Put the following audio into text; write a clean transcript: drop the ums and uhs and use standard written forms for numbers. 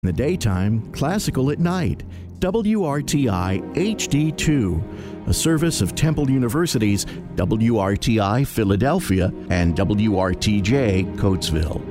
In the daytime, classical at night. WRTI HD2, a service of Temple University's WRTI Philadelphia and WRTJ Coatesville.